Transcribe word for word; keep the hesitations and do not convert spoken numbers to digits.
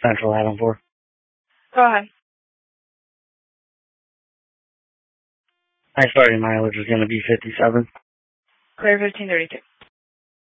Central Adam four. Go ahead. My starting mileage is going to be fifty-seven. Clear fifteen thirty-two.